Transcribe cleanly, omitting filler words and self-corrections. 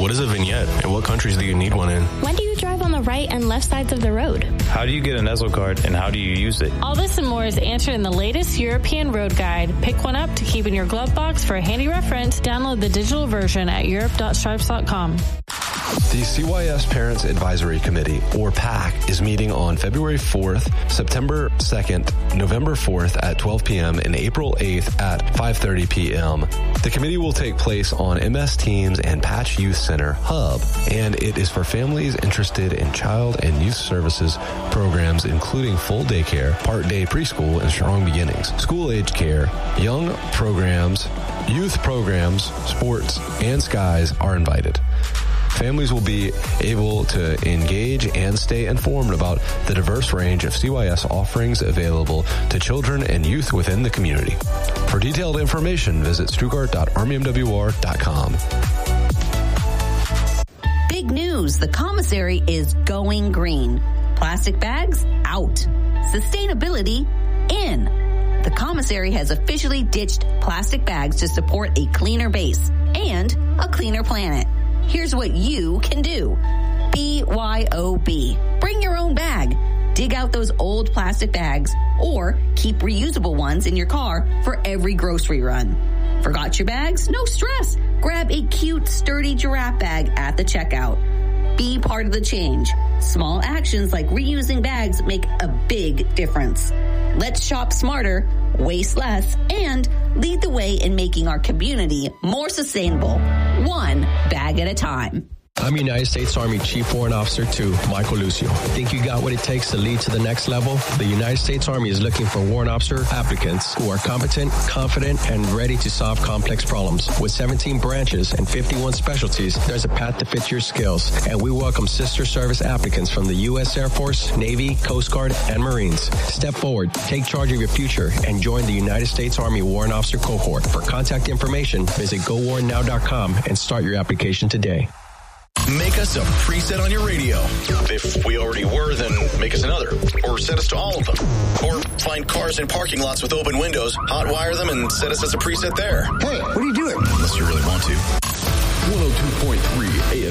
What is a vignette, and what countries do you need one in? When do you drive on the right and left sides of the road? How do you get an ESL card, and how do you use it? All this and more is answered in the latest European Road Guide. Pick one up to keep in your glove box for a handy reference. Download the digital version at europe.stripes.com. The CYS Parents Advisory Committee, or PAC, is meeting on February 4th, September 2nd, November 4th at 12 p.m. and April 8th at 5:30 p.m. The committee will take place on MS Teams and Patch Youth Center Hub, and it is for families interested in child and youth services programs, including full daycare, part-day preschool, and strong beginnings, school-age care, young programs, youth programs, sports, and skies are invited. Families will be able to engage and stay informed about the diverse range of CYS offerings available to children and youth within the community. For detailed information, visit stuttgart.armymwr.com. Big news. The commissary is going green. Plastic bags out. Sustainability in. The commissary has officially ditched plastic bags to support a cleaner base and a cleaner planet. Here's what you can do. BYOB. Bring your own bag. Dig out those old plastic bags or keep reusable ones in your car for every grocery run. Forgot your bags? No stress. Grab a cute, sturdy giraffe bag at the checkout. Be part of the change. Small actions like reusing bags make a big difference. Let's shop smarter, waste less, and lead the way in making our community more sustainable, one bag at a time. I'm United States Army Chief Warrant Officer 2, Michael Lucio. Think you got what it takes to lead to the next level? The United States Army is looking for warrant officer applicants who are competent, confident, and ready to solve complex problems. With 17 branches and 51 specialties, there's a path to fit your skills. And we welcome sister service applicants from the U.S. Air Force, Navy, Coast Guard, and Marines. Step forward, take charge of your future, and join the United States Army Warrant Officer cohort. For contact information, visit gowarrantnow.com and start your application today. Make us a preset on your radio. If we already were, then make us another. Or set us to all of them. Or find cars in parking lots with open windows, hotwire them, and set us as a preset there. Hey, what are you doing? Unless you really want to. 102.3 AM.